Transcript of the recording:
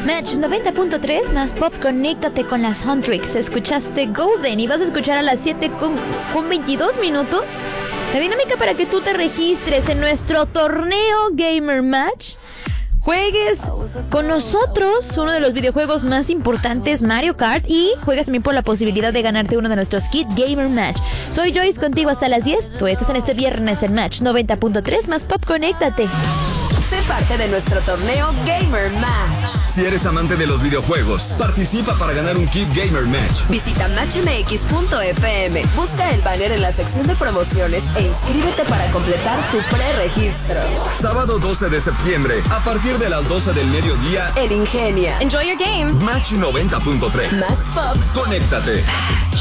Match 90.3 más pop, conéctate con las Huntrix. Escuchaste Golden y vas a escuchar a las 7 con 22 minutos la dinámica para que tú te registres en nuestro torneo Gamer Match. Juegues con nosotros uno de los videojuegos más importantes, Mario Kart, y juegas también por la posibilidad de ganarte uno de nuestros kit Gamer Match. Soy Joyce, contigo hasta las 10. Tú estás en este viernes en Match 90.3 más pop, conéctate. Sé parte de nuestro torneo Gamer Match. Si eres amante de los videojuegos, participa para ganar un kit Gamer Match. Visita matchmx.fm, busca el banner en la sección de promociones e inscríbete para completar tu preregistro. Sábado 12 de septiembre, a partir de las 12 del mediodía, en Ingenia. Enjoy your game. Match 90.3. Más pop. Conéctate.